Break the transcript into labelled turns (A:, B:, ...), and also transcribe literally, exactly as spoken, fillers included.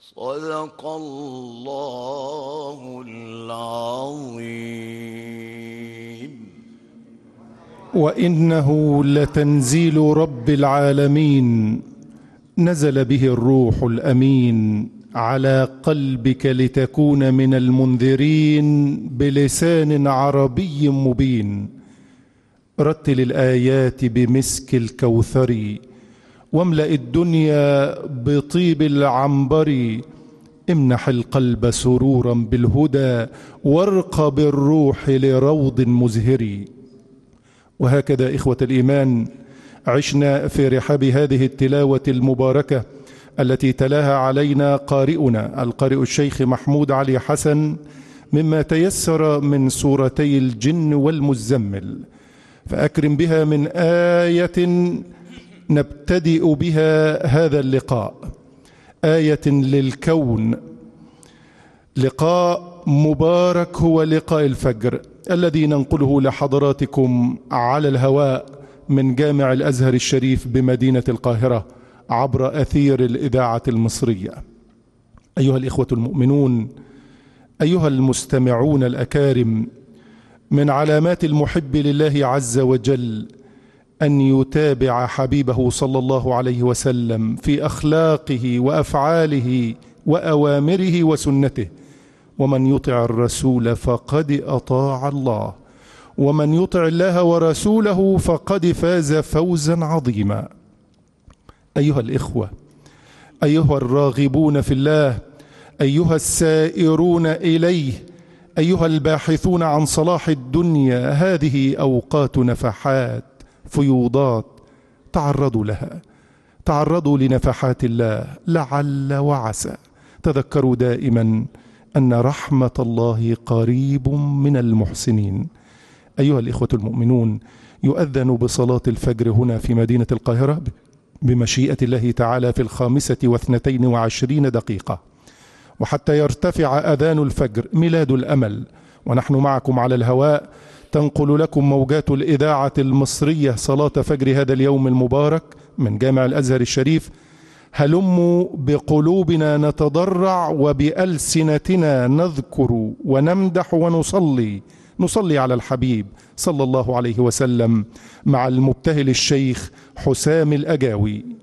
A: صدق الله العظيم.
B: وإنه لتنزيل رب العالمين، نزل به الروح الأمين على قلبك لتكون من المنذرين بلسان عربي مبين. رتل الآيات بمسك الكوثر، واملأ الدنيا بطيب العنبر. امنح القلب سرورا بالهدى، وارق بالروح لروض مزهر. وهكذا إخوة الإيمان عشنا في رحاب هذه التلاوة المباركة التي تلاها علينا قارئنا القارئ الشيخ محمود علي حسن مما تيسر من سورتي الجن والمزمل، فأكرم بها من آية نبتدئ بها هذا اللقاء، آية للكون، لقاء مبارك هو لقاء الفجر الذي ننقله لحضراتكم على الهواء من جامع الأزهر الشريف بمدينة القاهرة عبر أثير الإذاعة المصرية. أيها الإخوة المؤمنون، أيها المستمعون الأكارم، من علامات المحب لله عز وجل أن يتابع حبيبه صلى الله عليه وسلم في أخلاقه وأفعاله وأوامره وسنته. ومن يطع الرسول فقد أطاع الله، ومن يطع الله ورسوله فقد فاز فوزا عظيما. أيها الإخوة، أيها الراغبون في الله، أيها السائرون إليه، أيها الباحثون عن صلاح الدنيا، هذه أوقات نفحات فيوضات، تعرضوا لها، تعرضوا لنفحات الله لعل وعسى. تذكروا دائما أن رحمة الله قريب من المحسنين. أيها الإخوة المؤمنون، يؤذن بصلاة الفجر هنا في مدينة القاهرة بمشيئة الله تعالى في الخامسة واثنتين وعشرين دقيقة، وحتى يرتفع أذان الفجر ميلاد الأمل، ونحن معكم على الهواء تنقل لكم موجات الإذاعة المصرية صلاة فجر هذا اليوم المبارك من جامع الأزهر الشريف. هلموا بقلوبنا نتضرع وبألسنتنا نذكر ونمدح ونصلي، نصلي على الحبيب صلى الله عليه وسلم مع المبتهل الشيخ حسام الأجاوي.